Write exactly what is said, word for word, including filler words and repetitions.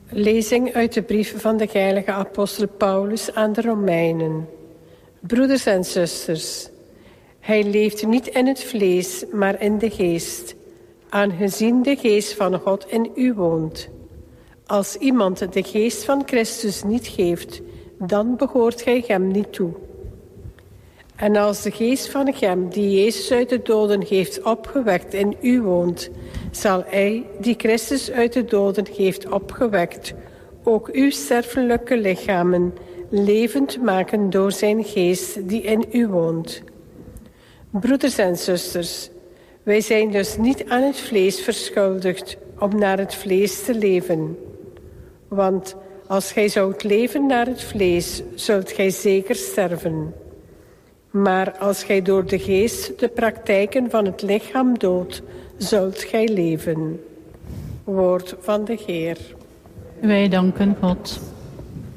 Lezing uit de brief van de heilige apostel Paulus aan de Romeinen. Broeders en zusters, hij leeft niet in het vlees, maar in de geest, aangezien de geest van God in u woont. Als iemand de geest van Christus niet geeft, dan behoort gij hem niet toe. En als de geest van hem die Jezus uit de doden heeft opgewekt in u woont, zal hij die Christus uit de doden heeft opgewekt, ook uw sterfelijke lichamen levend maken door zijn geest die in u woont. Broeders en zusters, wij zijn dus niet aan het vlees verschuldigd om naar het vlees te leven. Want als gij zoudt leven naar het vlees, zult gij zeker sterven. Maar als gij door de geest de praktijken van het lichaam doodt, zult gij leven. Woord van de Heer. Wij danken God.